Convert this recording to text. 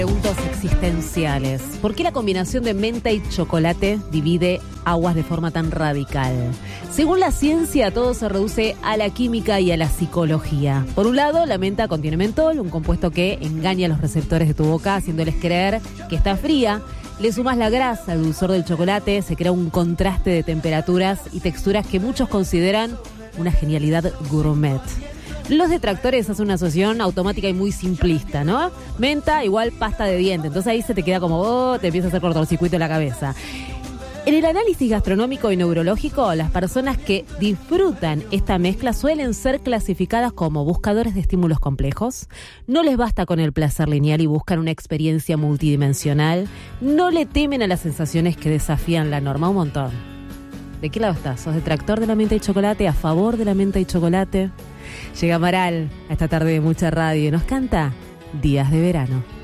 Preguntas existenciales. ¿Por qué la combinación de menta y chocolate divide aguas de forma tan radical? Según la ciencia, todo se reduce a la química y a la psicología. Por un lado, la menta contiene mentol, un compuesto que engaña a los receptores de tu boca, haciéndoles creer que está fría. Le sumas la grasa al dulzor del chocolate, se crea un contraste de temperaturas y texturas que muchos consideran una genialidad gourmet. Los detractores hacen una asociación automática y muy simplista, ¿no? Menta igual pasta de diente, entonces ahí se te queda como, te empieza a hacer cortocircuito en la cabeza. En el análisis gastronómico y neurológico, las personas que disfrutan esta mezcla suelen ser clasificadas como buscadores de estímulos complejos, no les basta con el placer lineal y buscan una experiencia multidimensional, no le temen a las sensaciones que desafían la norma, un montón. ¿De qué lado estás? ¿Sos detractor de la menta y chocolate? ¿A favor de la menta y chocolate? Llega Amaral a esta tarde de mucha radio y nos canta Días de Verano.